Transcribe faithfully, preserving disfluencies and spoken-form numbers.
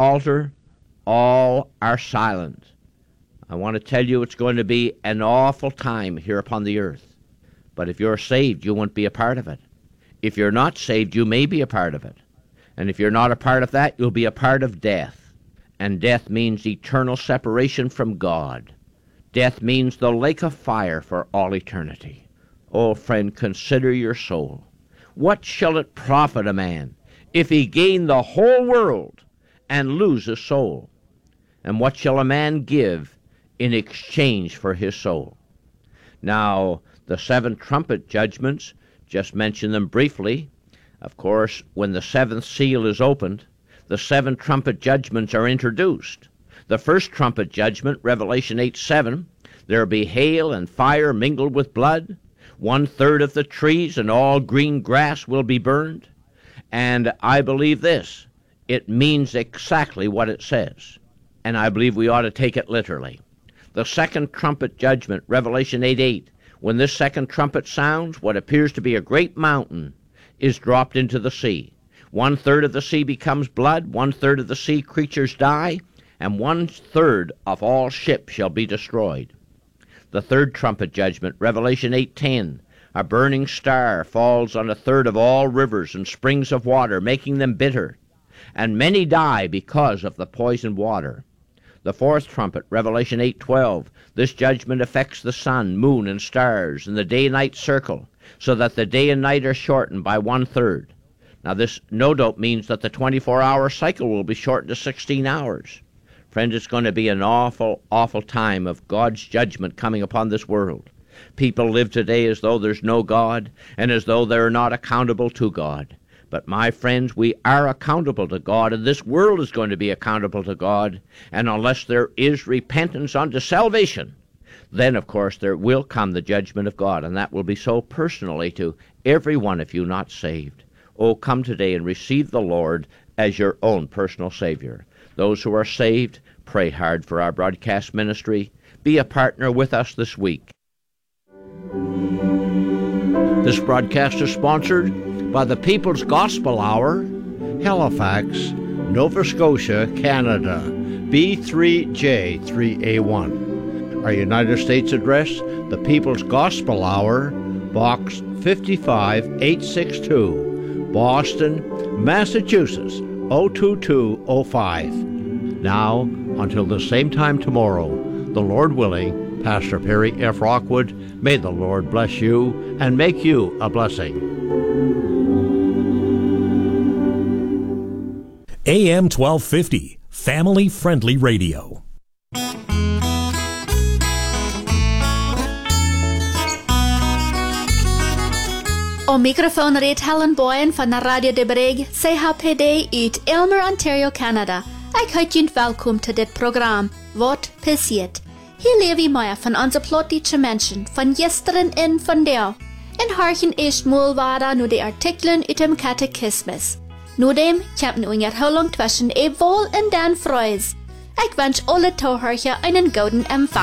altar, all are silent. I want to tell you it's going to be an awful time here upon the earth. But if you're saved, you won't be a part of it. If you're not saved, you may be a part of it. And if you're not a part of that, you'll be a part of death. And death means eternal separation from God. Death means the lake of fire for all eternity. Oh, friend, consider your soul. What shall it profit a man if he gain the whole world and lose his soul? And what shall a man give in exchange for his soul? Now, the seven trumpet judgments, just mention them briefly. Of course, when the seventh seal is opened, the seven trumpet judgments are introduced. The first trumpet judgment, Revelation eight seven, there be hail and fire mingled with blood. One-third of the trees and all green grass will be burned. And I believe this, it means exactly what it says. And I believe we ought to take it literally. The second trumpet judgment, Revelation eight eight, when this second trumpet sounds, what appears to be a great mountain is dropped into the sea. One-third of the sea becomes blood, one-third of the sea creatures die, and one-third of all ships shall be destroyed. The third trumpet judgment, Revelation eight ten, a burning star falls on a third of all rivers and springs of water, making them bitter, and many die because of the poisoned water. The fourth trumpet, Revelation eight twelve, this judgment affects the sun, moon, and stars, and the day-night circle, so that the day and night are shortened by one-third. Now this no doubt means that the twenty-four hour cycle will be shortened to sixteen hours. Friends, it's going to be an awful, awful time of God's judgment coming upon this world. People live today as though there's no God, and as though they're not accountable to God. But my friends, we are accountable to God, and this world is going to be accountable to God. And unless there is repentance unto salvation, then, of course, there will come the judgment of God, and that will be so personally to every one of you not saved. Oh, come today and receive the Lord as your own personal Savior. Those who are saved, pray hard for our broadcast ministry. Be a partner with us this week. This broadcast is sponsored by the People's Gospel Hour, Halifax, Nova Scotia, Canada, B three J three A one. Our United States address, the People's Gospel Hour, Box fifty-five eight sixty-two, Boston, Massachusetts, oh two two oh five. Now, until the same time tomorrow, the Lord willing, Pastor Perry F. Rockwood, may the Lord bless you and make you a blessing. A M twelve fifty, Family Friendly Radio. O microfoon reed Helen Boyen van de Radio de Brig, C H P D uit Elmer, Ontario, Canada. Ik heet jullie welkom tot dit programma, Wat Passiert. Hier leven we meer van onze plottische mensen, van gisteren en vandaag. En harken eerst moelwaarde naar de artikelen uit dem catechismus. Nudem komt een herhaling tussen Ewol en Dan Freus. Ik wens alle toehoorders einen gouden empfang.